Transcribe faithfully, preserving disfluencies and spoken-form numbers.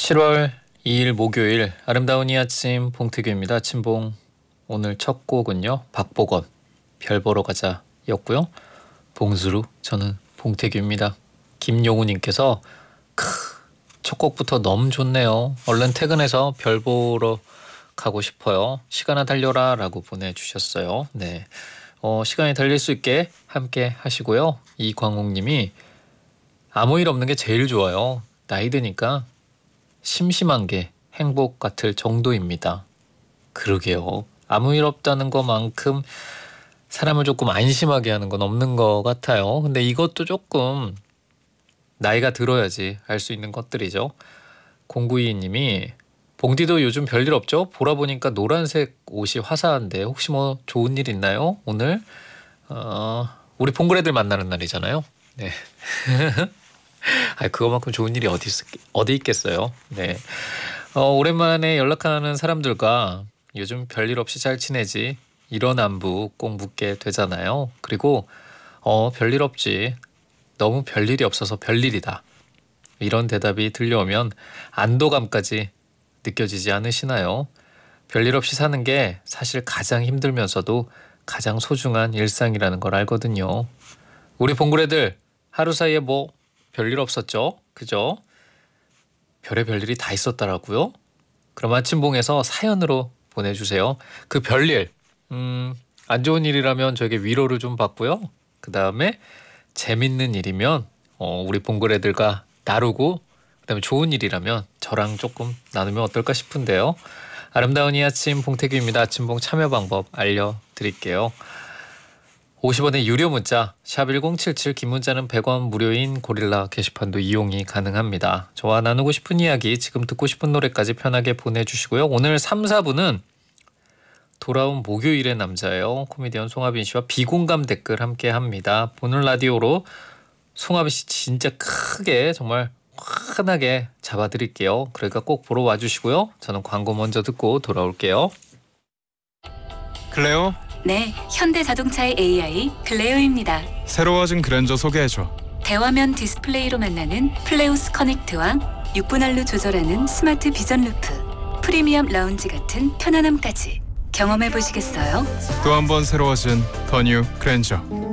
칠월 이일 목요일 아름다운 이 아침 봉태규입니다. 친봉 오늘 첫 곡은요. 박보검 별 보러 가자 였고요. 봉수루 저는 봉태규입니다. 김용우님께서 크, 첫 곡부터 너무 좋네요. 얼른 퇴근해서 별 보러 가고 싶어요. 시간아 달려라 라고 보내주셨어요. 네, 어, 시간이 달릴 수 있게 함께 하시고요. 이광옥님이 아무 일 없는 게 제일 좋아요. 나이 드니까 심심한 게 행복 같을 정도입니다. 그러게요. 아무 일 없다는 것만큼 사람을 조금 안심하게 하는 건 없는 것 같아요. 근데 이것도 조금 나이가 들어야지 알 수 있는 것들이죠. 공구이이님이 봉디도 요즘 별일 없죠? 보라 보니까 노란색 옷이 화사한데 혹시 뭐 좋은 일 있나요? 오늘 어, 우리 봉그레들 만나는 날이잖아요. 네. 아, 그거만큼 좋은 일이 어디, 있, 어디 있겠어요. 네. 어, 오랜만에 연락하는 사람들과 요즘 별일 없이 잘 지내지 이런 안부 꼭 묻게 되잖아요. 그리고 어, 별일 없지. 너무 별일이 없어서 별일이다. 이런 대답이 들려오면 안도감까지 느껴지지 않으시나요? 별일 없이 사는 게 사실 가장 힘들면서도 가장 소중한 일상이라는 걸 알거든요. 우리 봉그레들 하루 사이에 뭐 별일 없었죠? 그죠? 별의 별일이 다 있었더라고요. 그럼 아침봉에서 사연으로 보내주세요. 그 별일 음, 안 좋은 일이라면 저에게 위로를 좀 받고요. 그 다음에 재밌는 일이면 어, 우리 봉그레들과 나누고 그 다음에 좋은 일이라면 저랑 조금 나누면 어떨까 싶은데요. 아름다운 이 아침 봉태규입니다. 아침봉 참여 방법 알려드릴게요. 오십 원의 유료 문자 샵 일공칠칠, 긴 문자는 백 원, 무료인 고릴라 게시판도 이용이 가능합니다. 저와 나누고 싶은 이야기, 지금 듣고 싶은 노래까지 편하게 보내주시고요. 오늘 삼, 사부는 돌아온 목요일의 남자예요. 코미디언 송하빈 씨와 비공감 댓글 함께 합니다. 보는 라디오로 송하빈 씨 진짜 크게 정말 환하게 잡아드릴게요. 그러니까 꼭 보러 와주시고요. 저는 광고 먼저 듣고 돌아올게요. 클레오? 네, 현대자동차의 에이아이 클레오입니다. 새로워진 그랜저 소개해줘. 대화면 디스플레이로 만나는 플레우스 커넥트와 육 분할로 조절하는 스마트 비전 루프, 프리미엄 라운지 같은 편안함까지 경험해보시겠어요? 또 한 번 새로워진 더 뉴 그랜저.